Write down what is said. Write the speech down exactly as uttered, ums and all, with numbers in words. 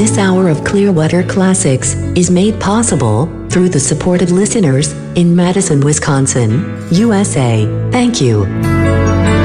This hour of Clearwater Classics is made possible through the support of listeners in Madison, Wisconsin, U S A. Thank you.